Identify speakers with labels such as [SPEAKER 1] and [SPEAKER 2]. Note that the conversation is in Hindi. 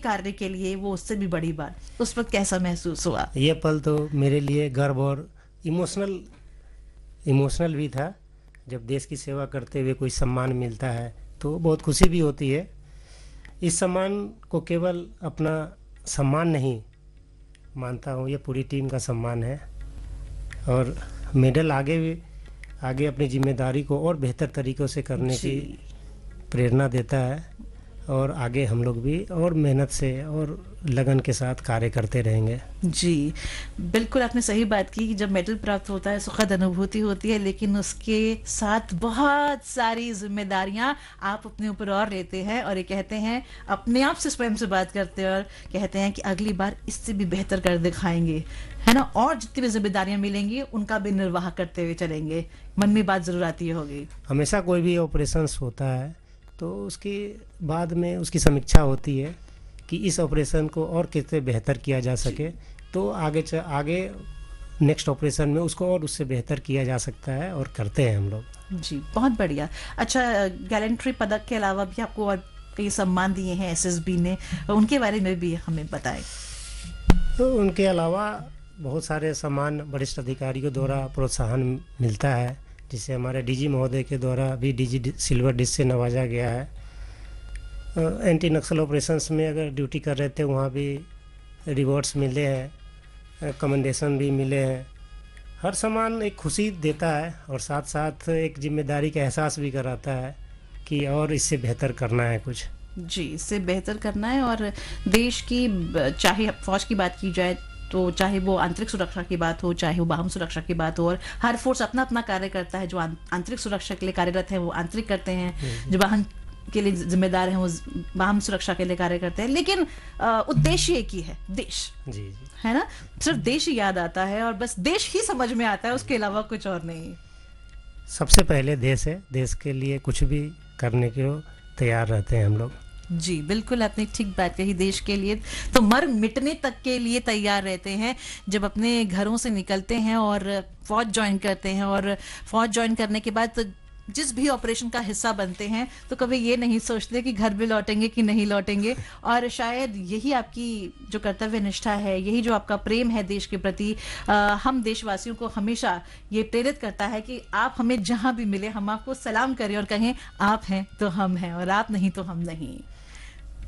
[SPEAKER 1] कार्य के लिए वो उससे भी बड़ी बात, उस वक्त कैसा महसूस हुआ?
[SPEAKER 2] ये पल तो मेरे लिए गर्व और इमोशनल भी था। जब देश की सेवा करते हुए कोई सम्मान मिलता है तो बहुत खुशी भी होती है। इस सम्मान को केवल अपना सम्मान नहीं मानता हूँ, ये पूरी टीम का सम्मान है। और मेडल आगे अपनी जिम्मेदारी को और बेहतर तरीक़ों से करने की प्रेरणा देता है, और आगे हम लोग भी और मेहनत से और लगन के साथ कार्य करते रहेंगे।
[SPEAKER 1] जी, बिल्कुल आपने सही बात की कि जब मेडल प्राप्त होता है सुखद अनुभूति होती है, लेकिन उसके साथ बहुत सारी जिम्मेदारियां आप अपने ऊपर और लेते हैं, और ये कहते हैं अपने आप से स्वयं से बात करते हैं और कहते हैं कि अगली बार इससे भी बेहतर कर दिखाएंगे, है ना। और जितनी भी जिम्मेदारियां मिलेंगी उनका भी निर्वाह करते हुए चलेंगे। मन में बात जरूर आती होगी।
[SPEAKER 2] हमेशा कोई भी ऑपरेशंस होता है तो उसके बाद में उसकी समीक्षा होती है कि इस ऑपरेशन को और कैसे बेहतर किया जा सके, तो आगे नेक्स्ट ऑपरेशन में उसको और उससे बेहतर किया जा सकता है, और करते हैं हम लोग।
[SPEAKER 1] जी, बहुत बढ़िया। अच्छा, गैलेंट्री पदक के अलावा भी आपको और कई सम्मान दिए हैं एसएसबी ने, उनके बारे में भी हमें बताएं।
[SPEAKER 2] तो उनके अलावा बहुत सारे सम्मान वरिष्ठ अधिकारियों द्वारा प्रोत्साहन मिलता है, जिसे हमारे डीजी महोदय के द्वारा भी डीजी सिल्वर डिस्क से नवाजा गया है। एंटी नक्सल ऑपरेशंस में अगर ड्यूटी कर रहे थे वहाँ भी रिवॉर्ड्स मिले हैं, कमेंडेशन भी मिले हैं। हर सम्मान एक खुशी देता है और साथ साथ एक जिम्मेदारी का एहसास भी कराता है कि और इससे बेहतर करना है कुछ।
[SPEAKER 1] जी, इससे बेहतर करना है। और देश की, चाहे फौज की बात की जाए तो चाहे वो आंतरिक सुरक्षा की बात हो, चाहे वो बाह्य सुरक्षा की बात हो, और हर फोर्स अपना अपना कार्य करता है। जो आंतरिक सुरक्षा के लिए कार्यरत है वो आंतरिक करते हैं, जो वाहन के लिए जिम्मेदार हैं वो बाह्य सुरक्षा के लिए कार्य करते हैं, लेकिन उद्देश्य एक ही है, देश।
[SPEAKER 2] जी,
[SPEAKER 1] है ना। सिर्फ देश ही याद आता है और बस देश ही समझ में आता है, उसके अलावा कुछ और नहीं।
[SPEAKER 2] सबसे पहले देश है, देश के लिए कुछ भी करने को तैयार रहते हैं हम लोग।
[SPEAKER 1] जी, बिल्कुल आपने ठीक बात कही। देश के लिए तो मर मिटने तक के लिए तैयार रहते हैं। जब अपने घरों से निकलते हैं और फौज ज्वाइन करते हैं, और फौज ज्वाइन करने के बाद तो जिस भी ऑपरेशन का हिस्सा बनते हैं तो कभी ये नहीं सोचते कि घर भी लौटेंगे कि नहीं लौटेंगे। और शायद यही आपकी जो कर्तव्य निष्ठा है, यही जो आपका प्रेम है देश के प्रति, हम देशवासियों को हमेशा ये प्रेरित करता है कि आप हमें जहां भी मिले हम आपको सलाम करें और कहें आप हैं तो हम हैं और आप नहीं तो हम नहीं।